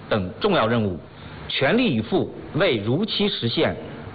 等重要任务，全力以赴为如期实现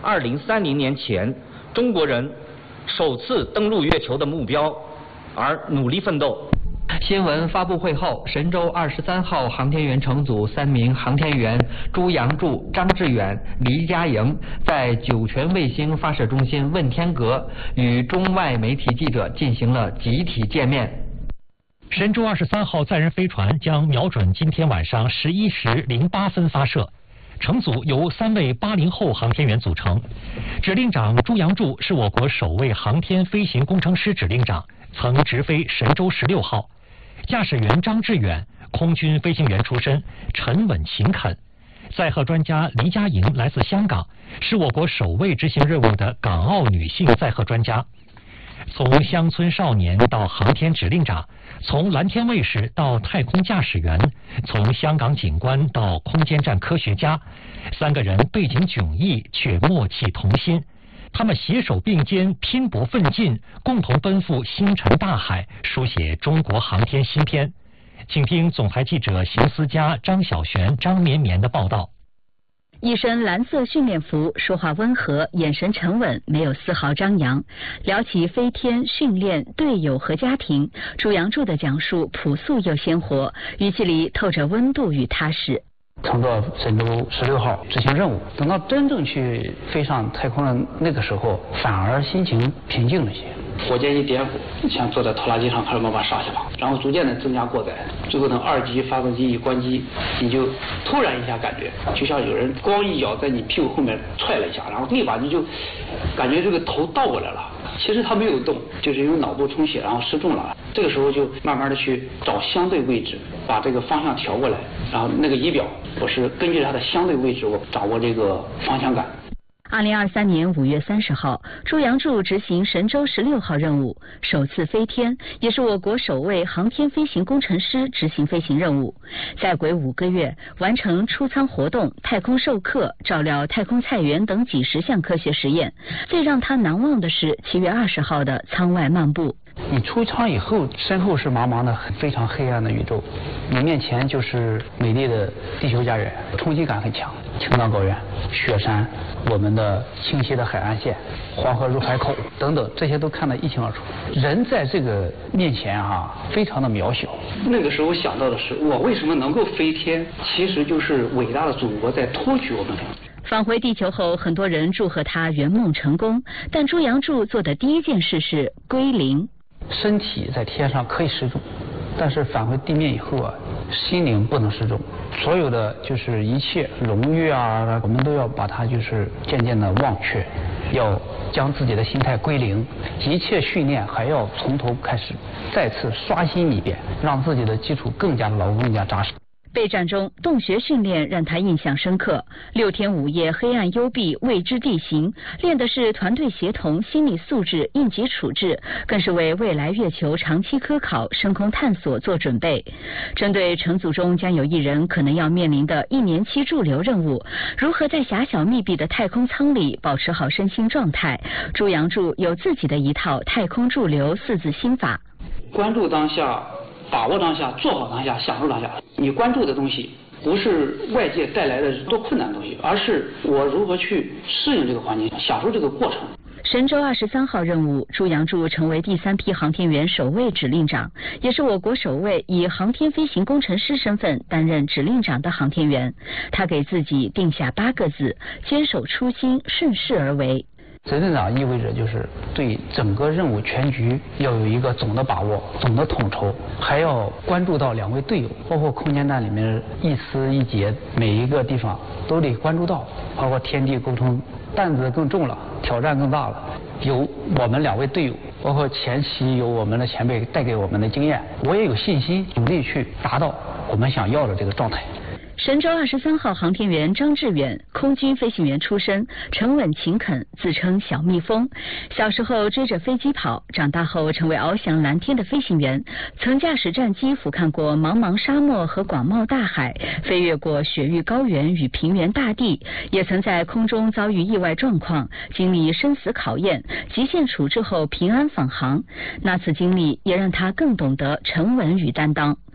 2030年前中国人首次登陆月球的目标而努力奋斗。 新闻发布会后，神舟23号航天员乘组3名航天员朱杨柱、张志远、黎佳莹在酒泉卫星发射中心问天阁与中外媒体记者进行了集体见面。 神舟23号载人飞船将瞄准今天晚上11时08分发射。乘组由3位80后航天员组成，指令长朱杨柱是我国首位航天飞行工程师指令长，曾执飞神舟16号。驾驶员张志远，空军飞行员出身，沉稳勤恳。载荷专家黎佳莹来自香港，是我国首位执行任务的港澳女性载荷专家。从乡村少年到航天指令长，从蓝天卫士到太空驾驶员，从香港警官到空间站科学家，3个人背景迥异却默契同心。他们携手并肩，拼搏奋进，共同奔赴星辰大海，书写中国航天新篇。请听总台记者邢思佳、张小璇、张绵绵的报道。 一身蓝色训练服，说话温和，眼神沉稳，没有丝毫张扬。聊起飞天、训练、队友和家庭，朱杨柱的讲述朴素又鲜活，语气里透着温度与踏实。 乘坐神舟16号执行任务，等到真正去飞上太空的那个时候，反而心情平静了些。火箭一点火，像坐在拖拉机上，快把刹下来，然后逐渐的增加过载，最后等2级发动机一关机，你就突然一下感觉，就像有人光一脚在你屁股后面踹了一下，然后立马你就感觉这个头倒过来了。其实他没有动，就是因为脑部充血，然后失重了。这个时候就慢慢的去找相对位置，把这个方向调过来，然后那个仪表，我是根据它的相对位置，我掌握这个方向感。 2023年5月30号，朱杨柱执行神舟16号任务，首次飞天，也是我国首位航天飞行工程师执行飞行任务。在轨5个月，完成出舱活动、太空授课、照料太空菜园等几十项科学实验。最让他难忘的是7月20号的舱外漫步。 你出舱以后，身后是茫茫的非常黑暗的宇宙，你面前就是美丽的地球家园，冲击感很强。青藏高原、雪山，我们的清晰的海岸线、黄河入海口等等，这些都看得一清二楚。人在这个面前非常的渺小。那个时候想到的是，我为什么能够飞天？其实就是伟大的祖国在托举我们。 返回地球后，很多人祝贺他圆梦成功，但朱杨柱做的第一件事是归零。 身体在天上可以失重，但是返回地面以后心灵不能失重。所有的就是一切荣誉我们都要把它就是渐渐的忘却，要将自己的心态归零，一切训练还要从头开始，再次刷新一遍，让自己的基础更加牢固、更加扎实。 备战中，洞穴训练让他印象深刻。6天5夜，黑暗幽闭，未知地形，练的是团队协同、心理素质、应急处置，更是为未来月球长期科考、深空探索做准备。针对乘组中将有1人可能要面临的1年期驻留任务，如何在狭小密闭的太空舱里保持好身心状态，朱杨柱有自己的一套太空驻留4字心法： 关注当下，把握当下，做好当下，享受当下。你关注的东西不是外界带来的多困难的东西，而是我如何去适应这个环境，享受这个过程。 神舟23号任务，朱杨柱成为第3批航天员首位指令长，也是我国首位以航天飞行工程师身份担任指令长的航天员。他给自己定下8个字：坚守初心，顺势而为。 指令长意味着就是对整个任务全局要有一个总的把握、总的统筹，还要关注到2位队友，包括空间站里面一丝一节，每一个地方都得关注到，包括天地沟通，担子更重了，挑战更大了。有我们2位队友，包括前期有我们的前辈带给我们的经验，我也有信心努力去达到我们想要的这个状态。 神舟23号航天员张志远，空军飞行员出身，沉稳勤恳，自称小蜜蜂。小时候追着飞机跑，长大后成为翱翔蓝天的飞行员，曾驾驶战机俯瞰过茫茫沙漠和广袤大海，飞越过雪域高原与平原大地，也曾在空中遭遇意外状况，经历生死考验，极限处置后平安返航。那次经历也让他更懂得沉稳与担当。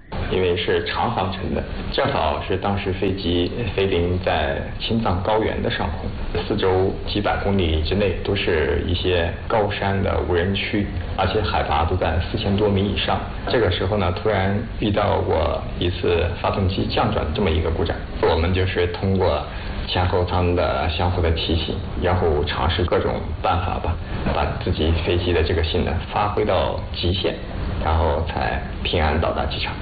因为是长航程的，正好是当时飞机飞临在青藏高原的上空，四周几百公里之内都是一些高山的无人区，而且海拔都在4000多米以上。这个时候呢，突然遇到过一次发动机降转这么一个故障，我们就是通过前后舱的相互的提醒，然后尝试各种办法吧，把自己飞机的这个性能发挥到极限，然后才平安到达机场。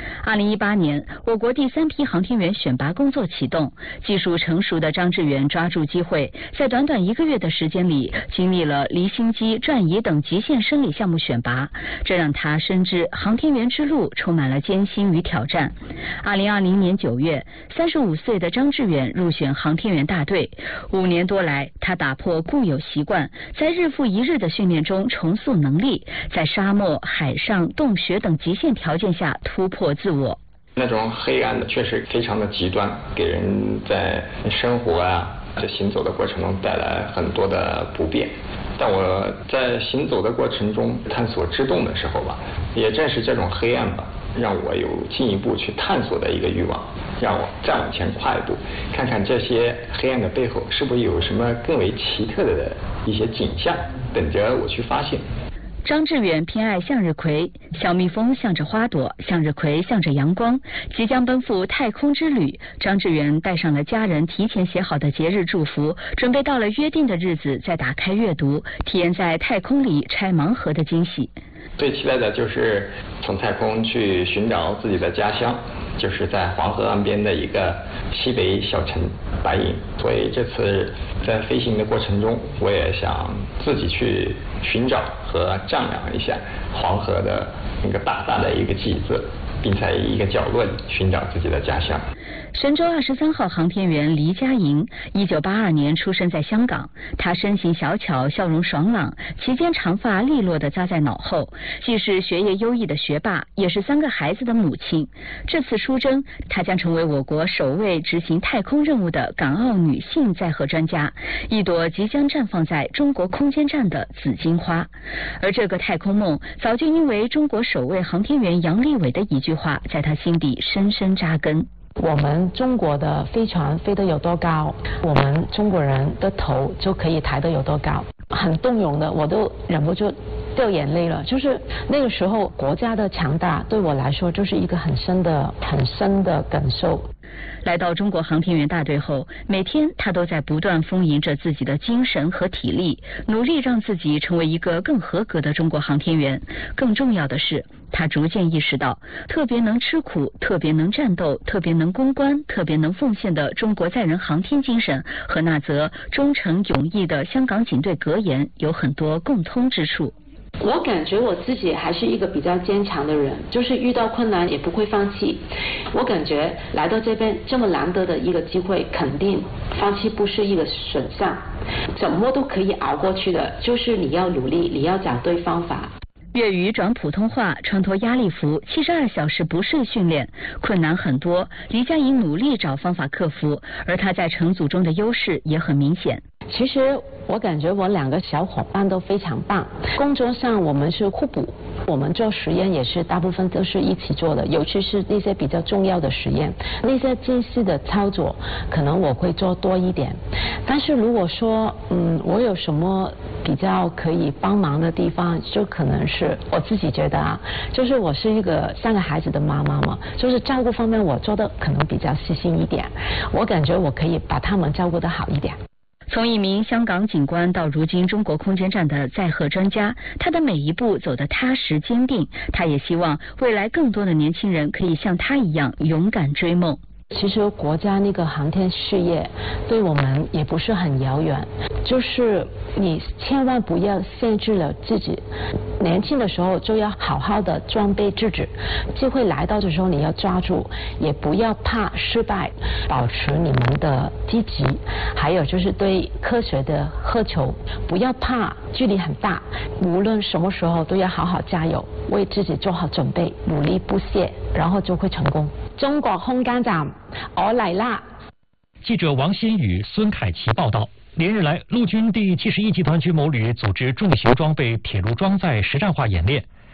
2018年，我国第3批航天员选拔工作启动，技术成熟的张志远抓住机会，在短短1个月的时间里，经历了离心机、转移等极限生理项目选拔，这让他深知航天员之路充满了艰辛与挑战。2020年9月，35岁的张志远入选航天员大队，5年多来，他打破固有习惯，在日复一日的训练中重塑能力，在沙漠、海上、洞穴等极限条件下突破自我。 那种黑暗的确实非常的极端，给人在生活这行走的过程中带来很多的不便。但我在行走的过程中探索之动的时候吧，也正是这种黑暗吧，让我有进一步去探索的一个欲望，让我再往前跨一步，看看这些黑暗的背后是不是有什么更为奇特的一些景象等着我去发现。 张志远偏爱向日葵，小蜜蜂向着花朵，向日葵向着阳光。即将奔赴太空之旅，张志远带上了家人提前写好的节日祝福，准备到了约定的日子再打开阅读，体验在太空里拆盲盒的惊喜。 最期待的就是从太空去寻找自己的家乡，就是在黄河岸边的一个西北小城白银。所以这次在飞行的过程中，我也想自己去寻找和丈量一下黄河的那个大大的一个脊子，并在一个角落里寻找自己的家乡。 神舟23号航天员黎佳莹，1982年出生在香港。她身形小巧，笑容爽朗，齐肩长发利落地扎在脑后，既是学业优异的学霸，也是3个孩子的母亲。这次出征，她将成为我国首位执行太空任务的港澳女性载荷专家，一朵即将绽放在中国空间站的紫荆花。而这个太空梦，早就因为中国首位航天员杨利伟的一句话，在她心底深深扎根。 我们中国的飞船飞得有多高，我们中国人的头就可以抬得有多高。很动容的，我都忍不住掉眼泪了。就是那个时候，国家的强大对我来说就是一个很深的感受。 来到中国航天员大队后，每天他都在不断丰盈着自己的精神和体力，努力让自己成为一个更合格的中国航天员。更重要的是，他逐渐意识到，特别能吃苦、特别能战斗、特别能攻关、特别能奉献的中国载人航天精神和那则忠诚勇毅的香港警队格言有很多共通之处。 我感觉我自己还是一个比较坚强的人，就是遇到困难也不会放弃。我感觉来到这边这么难得的一个机会，肯定放弃不是一个选项，怎么都可以熬过去的，就是你要努力，你要找对方法。 粤语转普通话，穿脱压力服，72小时不睡训练，困难很多，黎佳莹努力找方法克服，而她在成组中的优势也很明显。 其实我感觉我2个小伙伴都非常棒，工作上我们是互补，我们做实验也是大部分都是一起做的，尤其是那些比较重要的实验，那些精细的操作可能我会做多一点。但是如果说我有什么比较可以帮忙的地方，就可能是我自己觉得就是我是一个3个孩子的妈妈嘛，就是照顾方面我做的可能比较细心一点，我感觉我可以把他们照顾得好一点。 从一名香港警官到如今中国空间站的载荷专家，他的每一步走得踏实坚定。他也希望未来更多的年轻人可以像他一样勇敢追梦。 其实国家那个航天事业对我们也不是很遥远，就是你千万不要限制了自己，年轻的时候就要好好的装备自己，机会来到的时候你要抓住，也不要怕失败，保持你们的积极，还有就是对科学的渴求，不要怕距离很大，无论什么时候都要好好加油，为自己做好准备，努力不懈，然后就会成功。中国空间站，我来啦！ 记者王新宇、孙凯琪报道。连日来，陆军第71集团军某旅组织重型装备铁路装载实战化演练。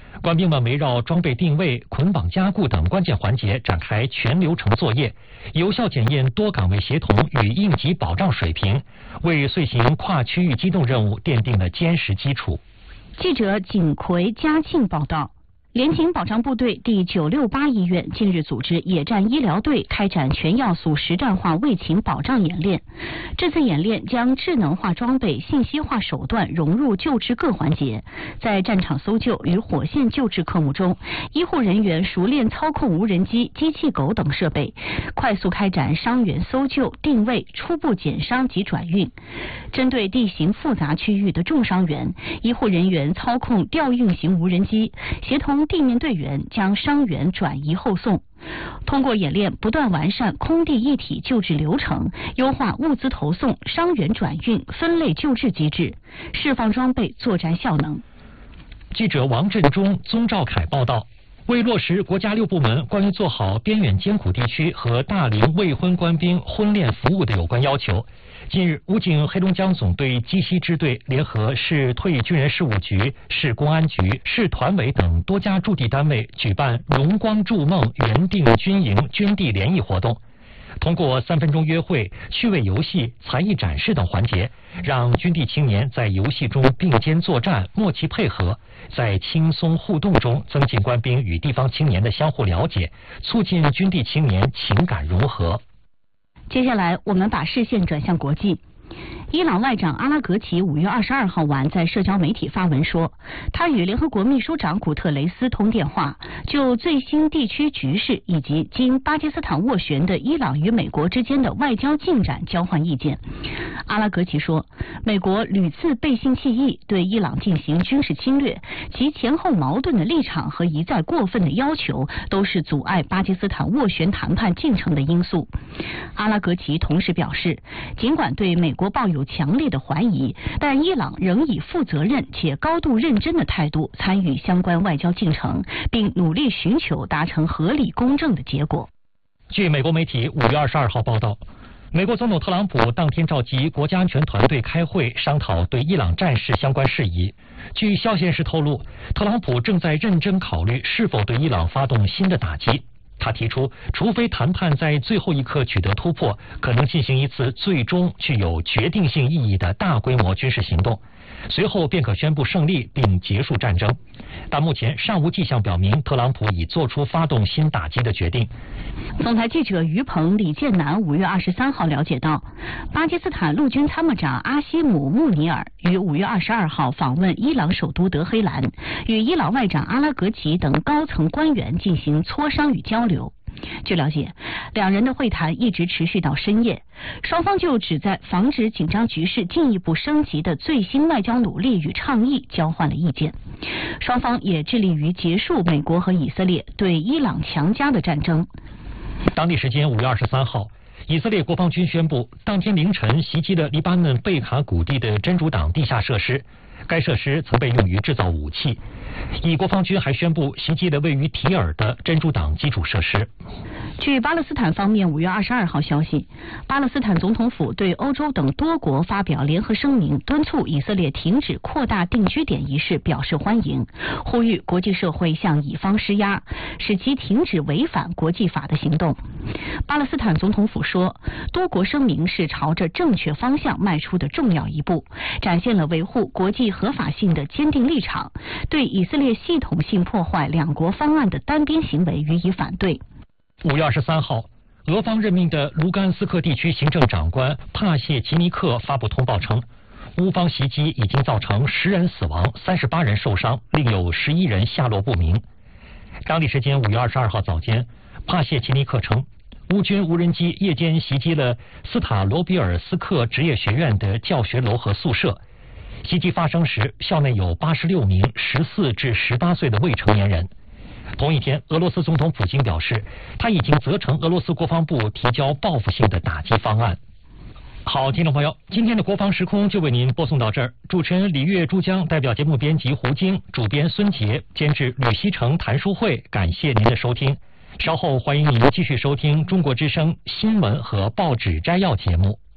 官兵们围绕装备定位、捆绑加固等关键环节展开全流程作业，有效检验多岗位协同与应急保障水平，为遂行跨区域机动任务奠定了坚实基础。 记者景奎、嘉庆报道。联勤保障部队第968医院近日组织野战医疗队开展全要素实战化卫勤保障演练。这次演练将智能化装备、信息化手段融入救治各环节，在战场搜救与火线救治科目中，医护人员熟练操控无人机、机器狗等设备，快速开展伤员搜救、定位、初步减伤及转运。针对地形复杂区域的重伤员，医护人员操控调运型无人机，协同地面队员将伤员转移后送。通过演练，不断完善空地一体救治流程，优化物资投送、伤员转运、分类救治机制，释放装备作战效能。 记者王振中、宗兆凯报道。为落实国家6部门关于做好边远艰苦地区和大龄未婚官兵婚恋服务的有关要求，近日，武警黑龙江总队鸡西支队联合市退役军人事务局、市公安局、市团委等多家驻地单位举办荣光筑梦原定军营军地联谊活动。通过3分钟约会、趣味游戏、才艺展示等环节，让军地青年在游戏中并肩作战、默契配合，在轻松互动中增进官兵与地方青年的相互了解，促进军地青年情感融合。 接下来，我们把视线转向国际。伊朗外长阿拉格齐5月22号晚在社交媒体发文说，他与联合国秘书长古特雷斯通电话，就最新地区局势以及经巴基斯坦斡旋的伊朗与美国之间的外交进展交换意见。阿拉格齐说，美国屡次背信弃义，对伊朗进行军事侵略，其前后矛盾的立场和一再过分的要求，都是阻碍巴基斯坦斡旋谈判进程的因素。阿拉格齐同时表示，尽管对美国抱有强烈的怀疑，但伊朗仍以负责任且高度认真的态度参与相关外交进程，并努力寻求达成合理公正的结果。 据美国媒体5月22号报道，美国总统特朗普当天召集国家安全团队开会，商讨对伊朗战事相关事宜。据消息人士透露，特朗普正在认真考虑是否对伊朗发动新的打击。他提出，除非谈判在最后一刻取得突破，可能进行一次最终具有决定性意义的大规模军事行动，随后便可宣布胜利并结束战争。但目前尚无迹象表明特朗普已做出发动新打击的决定。 总台记者于鹏、李建南5月23号了解到，巴基斯坦陆军参谋长阿西姆·穆尼尔于5月22号访问伊朗首都德黑兰，与伊朗外长阿拉格齐等高层官员进行磋商与交流。据了解，两人的会谈一直持续到深夜，双方就旨在防止紧张局势进一步升级的最新外交努力与倡议交换了意见。双方也致力于结束美国和以色列对伊朗强加的战争。 当地时间5月23号，以色列国防军宣布，当天凌晨袭击了黎巴嫩贝卡谷地的真主党地下设施，该设施曾被用于制造武器。以国防军还宣布袭击了位于提尔的真主党基础设施。 据巴勒斯坦方面5月22号消息，巴勒斯坦总统府对欧洲等多国发表联合声明，敦促以色列停止扩大定居点一事表示欢迎，呼吁国际社会向以方施压，使其停止违反国际法的行动。巴勒斯坦总统府说，多国声明是朝着正确方向迈出的重要一步，展现了维护国际合法性的坚定立场，对以色列系统性破坏两国方案的单边行为予以反对。 5月23号，俄方任命的卢甘斯克地区行政长官帕谢奇尼克发布通报称，乌方袭击已经造成10人死亡、38人受伤，另有11人下落不明。当地时间5月22号早间，帕谢奇尼克称，乌军无人机夜间袭击了斯塔罗比尔斯克职业学院的教学楼和宿舍。袭击发生时，校内有86名14至18岁的未成年人。同一天，俄罗斯总统普京表示，他已经责成俄罗斯国防部提交报复性的打击方案。好，听众朋友，今天的国防时空就为您播送到这儿。主持人李月、珠江，代表节目编辑胡晶，主编孙杰，监制吕锡成、谭淑慧，感谢您的收听。稍后欢迎您继续收听中国之声新闻和报纸摘要节目。